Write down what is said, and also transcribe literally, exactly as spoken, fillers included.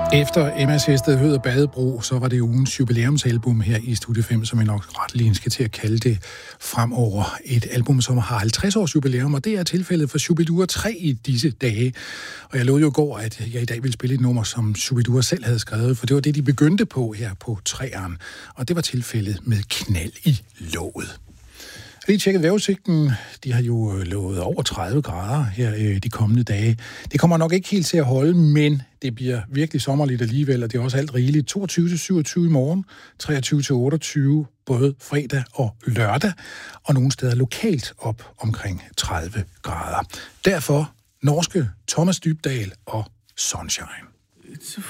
Efter Emmas Hested Hød og Badebro, så var det ugens jubilæumsalbum her i Studie fem, som jeg nok retlig skal til at kalde det fremover. Et album, som har halvtreds års jubilæum, og det er tilfældet for Shu-bi-dua tre i disse dage. Og jeg lovede jo i går, at jeg i dag ville spille et nummer, som Shu-bi-dua selv havde skrevet, for det var det, de begyndte på her på treeren. Og det var tilfældet med Knald i låget. Jeg har lige tjekket vejrudsigten. De har jo lovet over tredive grader her øh, de kommende dage. Det kommer nok ikke helt til at holde, men det bliver virkelig sommerligt alligevel, og det er også alt rigeligt. toogtyve til syvogtyve i morgen, treogtyve til otteogtyve både fredag og lørdag, og nogle steder lokalt op omkring tredive grader. Derfor norske Thomas Dybdahl og Sunshine.